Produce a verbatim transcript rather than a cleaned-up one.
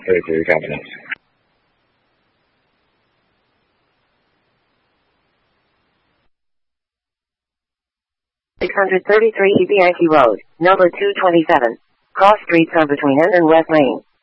thirty-three cabinets. six thirty-three East Yankee Road, number two twenty-seven. Cross streets are between N and West Lane.